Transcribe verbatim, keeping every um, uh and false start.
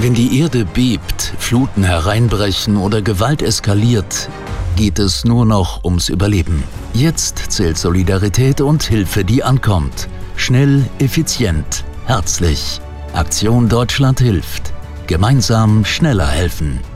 Wenn die Erde bebt, Fluten hereinbrechen oder Gewalt eskaliert, geht es nur noch ums Überleben. Jetzt zählt Solidarität und Hilfe, die ankommt. Schnell, effizient, herzlich. Aktion Deutschland hilft. Gemeinsam schneller helfen.